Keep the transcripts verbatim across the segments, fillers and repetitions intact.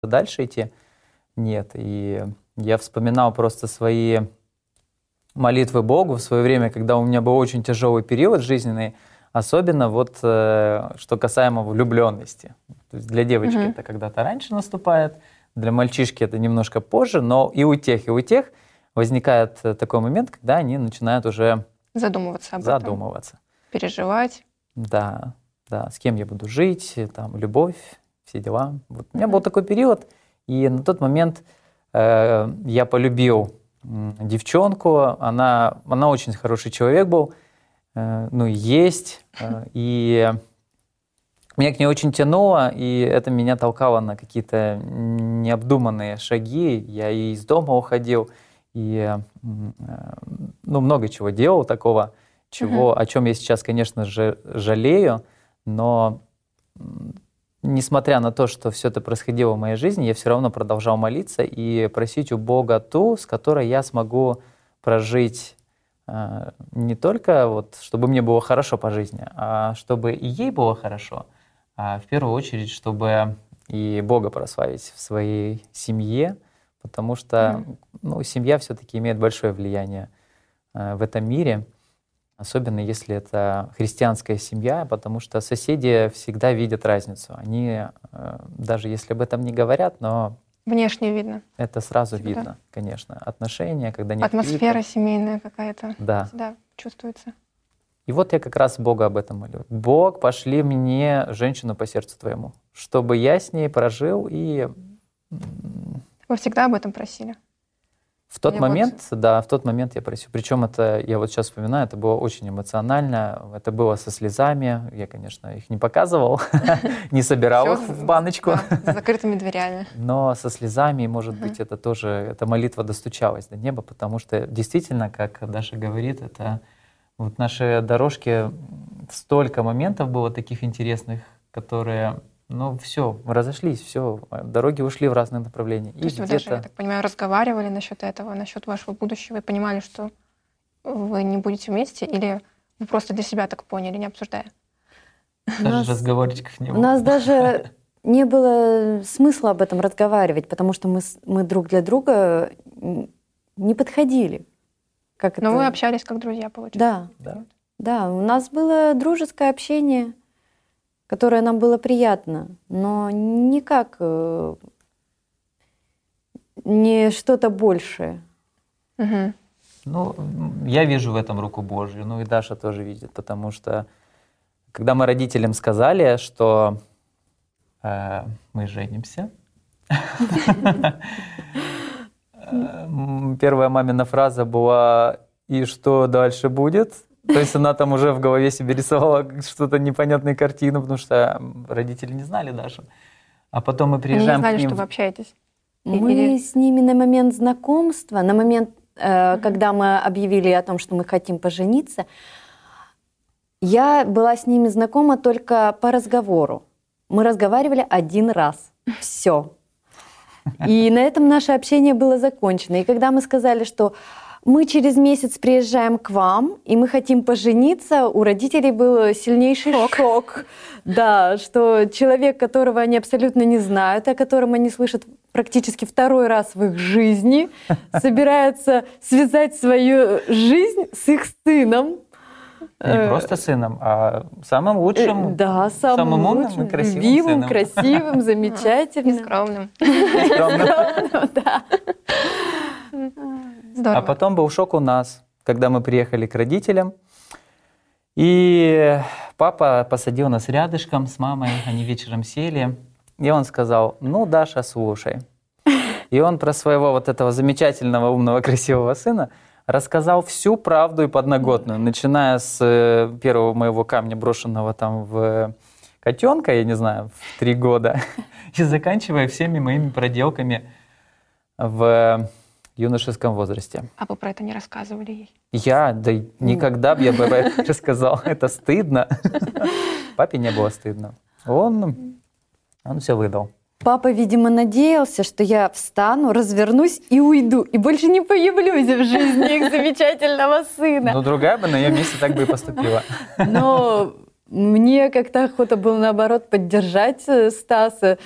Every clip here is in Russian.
дальше идти. Нет. И я вспоминал просто свои молитвы Богу в свое время, когда у меня был очень тяжелый период жизненный, особенно вот э, что касаемо влюбленности. То есть для девочки mm-hmm. это когда-то раньше наступает, для мальчишки это немножко позже, но и у тех, и у тех возникает такой момент, когда они начинают уже задумываться об задумываться. этом, переживать. Да, да, с кем я буду жить, там, любовь, все дела. Вот. У меня mm-hmm. был такой период, и на тот момент э, я полюбил девчонку, она, она очень хороший человек был, э, ну и есть, э, и меня к ней очень тянуло, и это меня толкало на какие-то необдуманные шаги. Я и из дома уходил, и э, ну, много чего делал такого, чего, uh-huh. о чем я сейчас, конечно же, жалею, но несмотря на то, что все это происходило в моей жизни, я все равно продолжал молиться и просить у Бога ту, с которой я смогу прожить э, не только, вот, чтобы мне было хорошо по жизни, а чтобы и ей было хорошо, а в первую очередь, чтобы и Бога прославить в своей семье, потому что mm-hmm. ну, семья все-таки имеет большое влияние э, в этом мире. Особенно если это христианская семья, потому что соседи всегда видят разницу. Они, даже если об этом не говорят, но... Внешне видно. Это сразу всегда. Видно, конечно. Отношения, когда нет атмосфера криков. Семейная какая-то да. всегда чувствуется. И вот я как раз Бога об этом молю. Бог, пошли мне женщину по сердцу Твоему, чтобы я с ней прожил и... Вы всегда об этом просили? В тот Или момент, вот... да, в тот момент я просил. Причем это, я вот сейчас вспоминаю, это было очень эмоционально, это было со слезами. Я, конечно, их не показывал, не собирал их в баночку. С закрытыми дверями. Но со слезами, может быть, это тоже, эта молитва достучалась до неба, потому что действительно, как Даша говорит, это вот наши дорожки, столько моментов было таких интересных, которые... Ну, все, разошлись, все, дороги ушли в разные направления. То есть вы даже, я так понимаю, разговаривали насчет этого, насчет вашего будущего, и понимали, что вы не будете вместе, или вы просто для себя так поняли, не обсуждая? Даже нас, разговорчиков не было. У нас даже не было смысла об этом разговаривать, потому что мы, мы друг для друга не подходили. Как Но это... вы общались как друзья, получается? Да, да, да, у нас было дружеское общение, которое нам было приятно, но никак не что-то большее. Угу. Ну, я вижу в этом руку Божью, ну и Даша тоже видит, потому что когда мы родителям сказали, что э, мы женимся, первая мамина фраза была: «И что дальше будет?» То есть она там уже в голове себе рисовала что-то непонятную картину, потому что родители не знали Дашу. А потом мы приезжаем Они не знали, к ним... что вы общаетесь? Мы Или... с ними на момент знакомства, на момент, э, mm-hmm. когда мы объявили о том, что мы хотим пожениться, я была с ними знакома только по разговору. Мы разговаривали один раз. Все. И на этом наше общение было закончено. И когда мы сказали, что мы через месяц приезжаем к вам, и мы хотим пожениться, у родителей был сильнейший шок. шок. Да, что человек, которого они абсолютно не знают, о котором они слышат практически второй раз в их жизни, собирается связать свою жизнь с их сыном. Не просто сыном, а самым лучшим, да, самым, самым умным лучшим, и красивым любимым, сыном. красивым, замечательным. И скромным. И скромным. Да. Здорово. А потом был шок у нас, когда мы приехали к родителям, и папа посадил нас рядышком с мамой, они вечером сели, и он сказал: «Ну, Даша, слушай». И он про своего вот этого замечательного, умного, красивого сына рассказал всю правду и подноготную, начиная с первого моего камня, брошенного там в котенка, я не знаю, в три года, и заканчивая всеми моими проделками в юношеском возрасте. А вы про это не рассказывали ей? Я? Да никогда бы я бы это рассказал. Это стыдно. Папе не было стыдно. Он, он все выдал. Папа, видимо, надеялся, что я встану, развернусь и уйду, и больше не появлюсь в жизни их замечательного сына. Ну, другая бы на ее месте так бы и поступила. Но мне как-то охота было, наоборот, поддержать Стаса.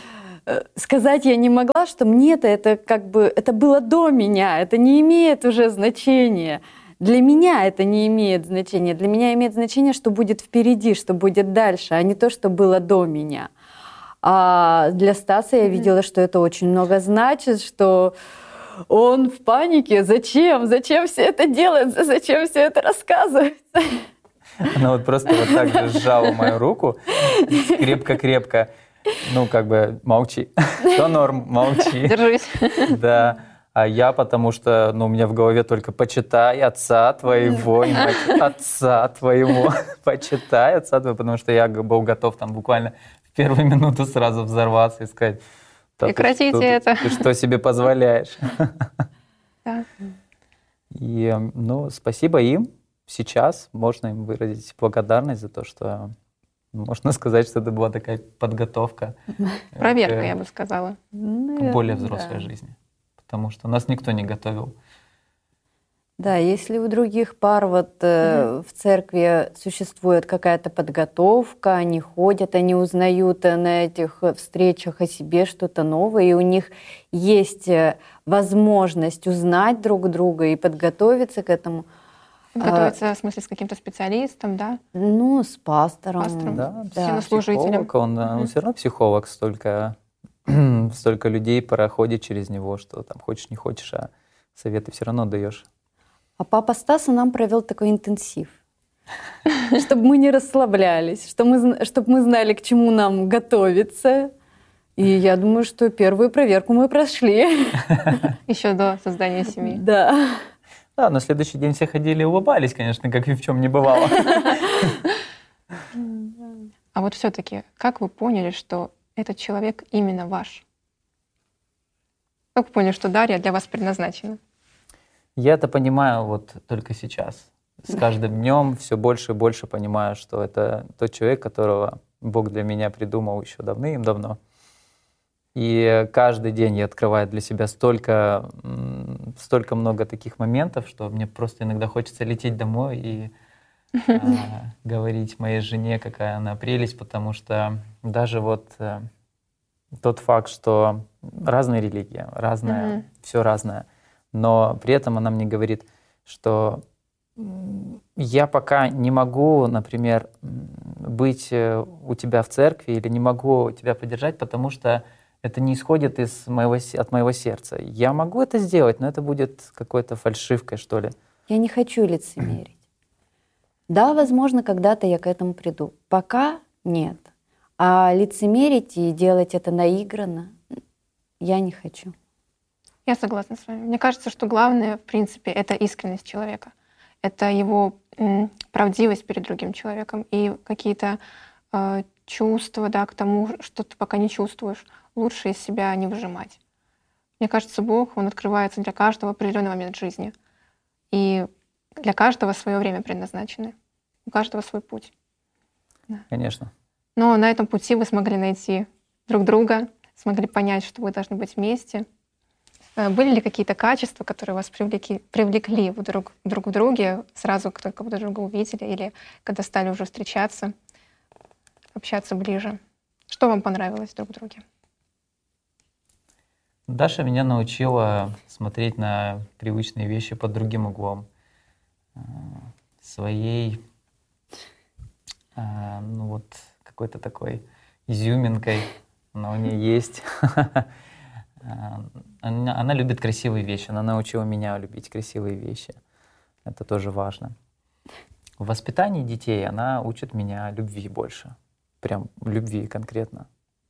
э, сказать я не могла, что мне-то это как бы, это было до меня, это не имеет уже значения. Для меня это не имеет значения. Для меня имеет значение, что будет впереди, что будет дальше, а не то, что было до меня. А для Стаса я видела, что это очень много значит, что он в панике. Зачем? Зачем все это делается? Зачем все это рассказывается? Она вот просто вот так же сжала мою руку, крепко-крепко. Ну, как бы, молчи. Все норм, молчи. Держись. Да. А я, потому что, ну, у меня в голове только почитай отца твоего, и мать отца твоего. Почитай отца твоего, потому что я был готов там буквально в первую минуту сразу взорваться и сказать: прекратите ты, это. Ты что себе позволяешь? Да. И, ну, спасибо им. Сейчас можно им выразить благодарность за то, что можно сказать, что это была такая подготовка. Проверка, я бы сказала. К более взрослой жизни. Потому что нас никто не готовил. Да, если у других пар вот э, в церкви существует какая-то подготовка, они ходят, они узнают на этих встречах о себе что-то новое, и у них есть возможность узнать друг друга и подготовиться к этому. Готовиться, в смысле, с каким-то специалистом, да? Ну, с пастором. Пастором. Да, Да. Священнослужителем. Психолог, он, он все равно психолог, столько, столько людей проходит через него, что там хочешь не хочешь, а советы все равно даешь. А папа Стаса нам провел такой интенсив, чтобы мы не расслаблялись, чтобы мы знали, к чему нам готовиться. И я думаю, что первую проверку мы прошли. Еще до создания семьи. Да. Да, на следующий день все ходили и улыбались, конечно, как и в чем не бывало. А вот все-таки, как вы поняли, что этот человек именно ваш? Как вы поняли, что Дарья для вас предназначена? Я это понимаю вот только сейчас. С каждым днем все больше и больше понимаю, что это тот человек, которого Бог для меня придумал еще давным-давно. И каждый день я открываю для себя столько, столько много таких моментов, что мне просто иногда хочется лететь домой и э, говорить моей жене, какая она прелесть, потому что даже вот э, тот факт, что разные религии, разное, mm-hmm. все разное, но при этом она мне говорит, что я пока не могу, например, быть у тебя в церкви или не могу тебя поддержать, потому что это не исходит из моего, от моего сердца. Я могу это сделать, но это будет какой-то фальшивкой, что ли. Я не хочу лицемерить. Да, возможно, когда-то я к этому приду. Пока нет. А лицемерить и делать это наигранно я не хочу. Я согласна с вами. Мне кажется, что главное, в принципе, это искренность человека. Это его м, правдивость перед другим человеком и какие-то э, чувства, да, к тому, что ты пока не чувствуешь. Лучше из себя не выжимать. Мне кажется, Бог, Он открывается для каждого в определенный момент жизни. И для каждого свое время предназначено. У каждого свой путь. Да. Конечно. Но на этом пути вы смогли найти друг друга, смогли понять, что вы должны быть вместе. Были ли какие-то качества, которые вас привлекли, привлекли в друг, друг в друге сразу, как только вы друг друга увидели, или когда стали уже встречаться, общаться ближе? Что вам понравилось друг в друге? Даша меня научила смотреть на привычные вещи под другим углом. Своей, ну вот, какой-то такой изюминкой она у нее есть. Она, она любит красивые вещи, она научила меня любить красивые вещи. Это тоже важно. В воспитании детей она учит меня любви больше. Прям любви конкретно.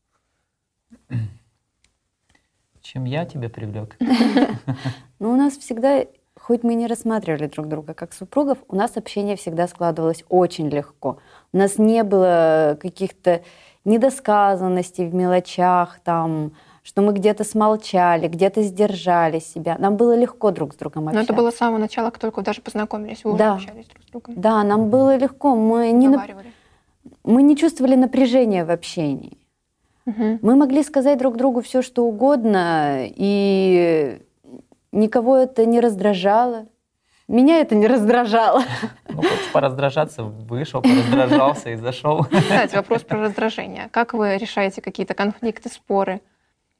Чем я тебя привлек? Ну, у нас всегда, хоть мы не рассматривали друг друга как супругов, у нас общение всегда складывалось очень легко. У нас не было каких-то недосказанностей в мелочах, там, что мы где-то смолчали, где-то сдержали себя. Нам было легко друг с другом общаться. Но это было с самого начала, как только вы даже познакомились, вы да. уже общались друг с другом. Да, нам было легко. Мы не, нап... мы не чувствовали напряжения в общении. Угу. Мы могли сказать друг другу все, что угодно, и никого это не раздражало. Меня это не раздражало. Ну, хочешь пораздражаться, вышел, пораздражался и зашел. Кстати, вопрос про раздражение. Как вы решаете какие-то конфликты, споры?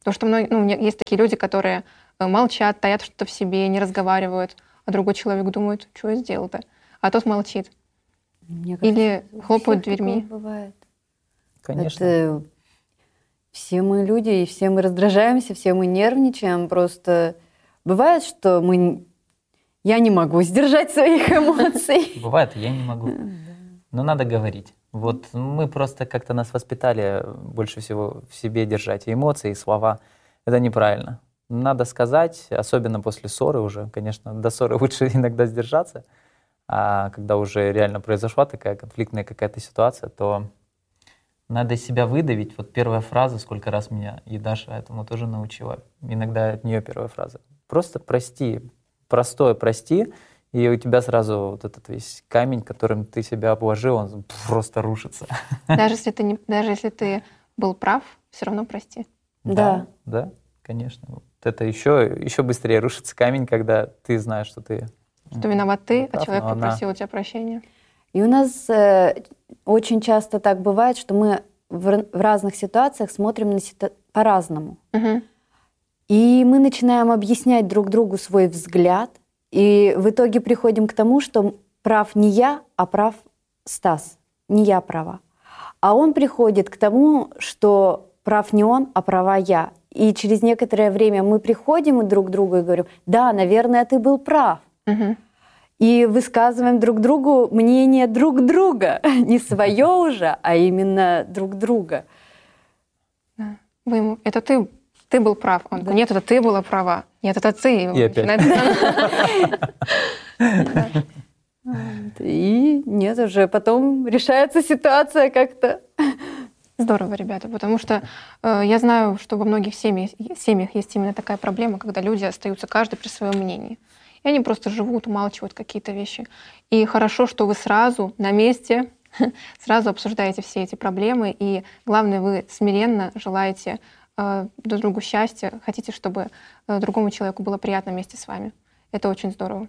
Потому что мно- ну, мне- есть такие люди, которые э, молчат, таят что-то в себе, не разговаривают, а другой человек думает, что я сделал-то, а тот молчит. Мне Или кажется, у хлопают всех дверьми. такое бывает. Конечно. Это все мы люди, и все мы раздражаемся, все мы нервничаем. Просто бывает, что мы... я не могу сдержать своих эмоций. Бывает, я не могу. Но надо говорить. Вот мы просто как-то нас воспитали больше всего в себе держать и эмоции, и слова. Это неправильно. Надо сказать, особенно после ссоры уже, конечно, до ссоры лучше иногда сдержаться, а когда уже реально произошла такая конфликтная какая-то ситуация, то надо себя выдавить. Вот первая фраза, сколько раз меня и Даша этому тоже научила. Иногда от нее первая фраза. Просто прости, простое прости, и у тебя сразу вот этот весь камень, которым ты себя обложил, он просто рушится. Даже если ты, не, даже если ты был прав, все равно прости. Да. Да, конечно. Вот это еще, еще быстрее рушится камень, когда ты знаешь, что ты... Что виноват ты, прав, а человек но она- попросил у тебя прощения. И у нас э, очень часто так бывает, что мы в, р- в разных ситуациях смотрим на ситу- по-разному. Мгм. И мы начинаем объяснять друг другу свой взгляд, и в итоге приходим к тому, что прав не я, а прав Стас. Не я права. А он приходит к тому, что прав не он, а права я. И через некоторое время мы приходим друг к другу и говорим, да, наверное, ты был прав. Мгм. И высказываем друг другу мнение друг друга. Не свое уже, а именно друг друга. Да. Вы ему, это ты, ты был прав. Он говорит, нет, это ты была права. Нет, это ты. И опять. Начинает- И нет, уже потом решается ситуация как-то. Здорово, ребята, потому что э, я знаю, что во многих семьях, семьях есть именно такая проблема, когда люди остаются каждый при своем мнении. И они просто живут, умалчивают какие-то вещи. И хорошо, что вы сразу на месте, сразу обсуждаете все эти проблемы. И главное, вы смиренно желаете э, друг другу счастья, хотите, чтобы э, другому человеку было приятно вместе с вами. Это очень здорово.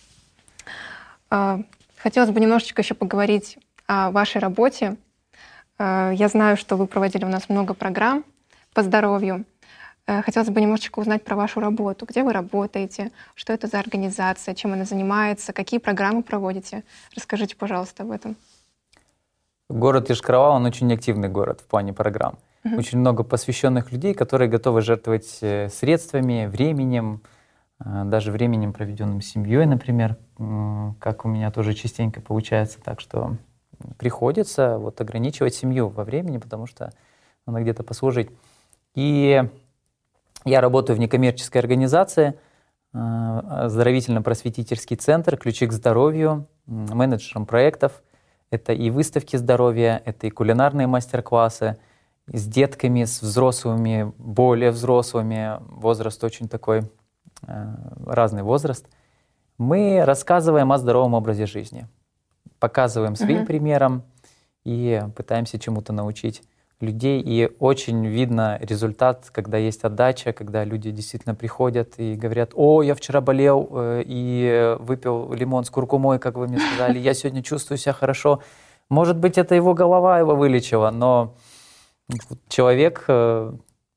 Э, хотелось бы немножечко еще поговорить о вашей работе. Э, Я знаю, что вы проводили у нас много программ по здоровью. Э, Хотелось бы немножечко узнать про вашу работу. Где вы работаете? Что это за организация? Чем она занимается? Какие программы проводите? Расскажите, пожалуйста, об этом. Город Йошкар-Олы, он очень активный город в плане программ. Мгм. Очень много посвященных людей, которые готовы жертвовать э, средствами, временем, э, даже временем, проведенным с семьей, например, м, как у меня тоже частенько получается. Так что приходится вот ограничивать семью во времени, потому что надо где-то послужить. И я работаю в некоммерческой организации, э, оздоровительно-просветительский центр «Ключи к здоровью», м, менеджером проектов. Это и выставки здоровья, это и кулинарные мастер-классы с детками, с взрослыми, более взрослыми. Возраст очень такой, э, разный возраст. Мы рассказываем о здоровом образе жизни, показываем своим Мгм. примером и пытаемся чему-то научить людей. И очень видно результат, когда есть отдача, когда люди действительно приходят и говорят: «О, я вчера болел э, и выпил лимон с куркумой, как вы мне сказали, я сегодня чувствую себя хорошо». Может быть, это его голова его вылечила, но человек э,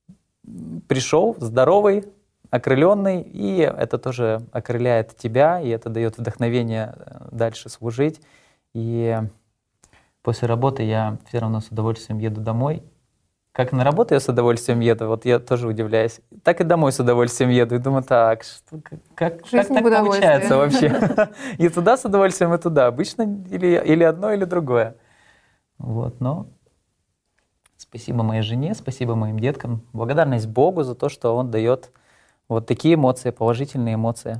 пришел здоровый, окрыленный, и это тоже окрыляет тебя, и это дает вдохновение э, дальше служить. И после работы я все равно с удовольствием еду домой. Как на работу я с удовольствием еду, вот я тоже удивляюсь. Так и домой с удовольствием еду. И думаю, так, что, как, как, как Жизнь так в удовольствие. получается вообще? И туда с удовольствием, и туда. Обычно или, или одно, или другое. Вот, но спасибо моей жене, спасибо моим деткам. Благодарность Богу за то, что Он дает вот такие эмоции, положительные эмоции.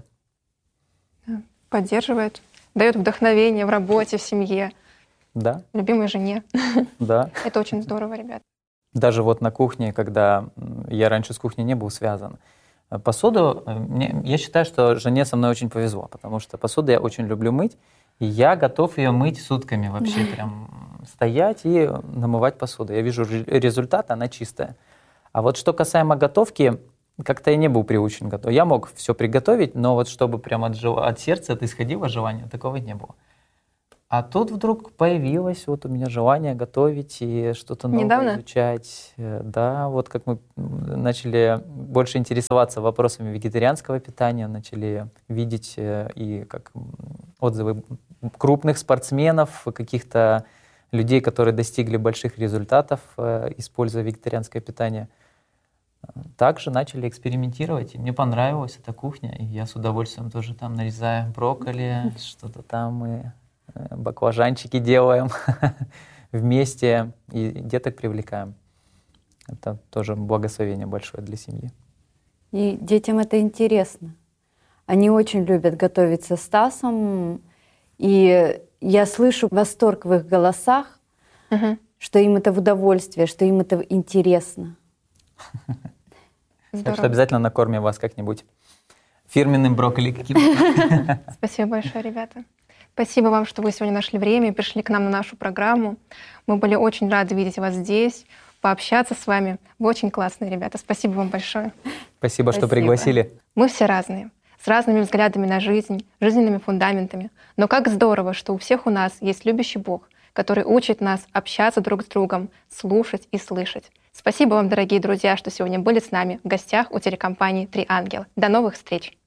Поддерживает, дает вдохновение в работе, в семье, Да, любимой жене. да. Это очень здорово, ребят. Даже вот на кухне, когда м, я раньше с кухней не был связан, э, посуду, э, мне- я считаю, что жене со мной очень повезло, потому что посуду я очень люблю мыть, и я готов ее мыть сутками вообще, прям стоять и намывать посуду. Я вижу ре- результат, она чистая. А вот что касаемо готовки, как-то я не был приучен готовить. Я мог все приготовить, но вот чтобы прям от, жел- от сердца это исходило желание, такого не было. А тут вдруг появилось вот у меня желание готовить и что-то новое Недавно? изучать. Э, Да, вот как мы м, начали больше интересоваться вопросами вегетарианского питания, начали видеть э, и как м, отзывы крупных спортсменов, каких-то людей, которые достигли больших результатов, э, используя вегетарианское питание. Также начали экспериментировать, и мне понравилась эта кухня, и я с удовольствием тоже там нарезаю брокколи, что-то там мы э, баклажанчики делаем вместе, и деток привлекаем. Это тоже благословение большое для семьи. И детям это интересно. Они очень любят готовить со Стасом, и я слышу восторг в их голосах, Мгм. что им это в удовольствие, что им это интересно. Так что Здорово. обязательно накормим вас как-нибудь фирменным брокколи каким-то. Спасибо большое, ребята. Спасибо вам, что вы сегодня нашли время и пришли к нам на нашу программу. Мы были очень рады видеть вас здесь, пообщаться с вами. Вы очень классные ребята. Спасибо вам большое. Спасибо, что Спасибо. пригласили. Мы все разные, с разными взглядами на жизнь, жизненными фундаментами. Но как здорово, что у всех у нас есть любящий Бог, который учит нас общаться друг с другом, слушать и слышать. Спасибо вам, дорогие друзья, что сегодня были с нами в гостях у телекомпании «Три ангела». До новых встреч!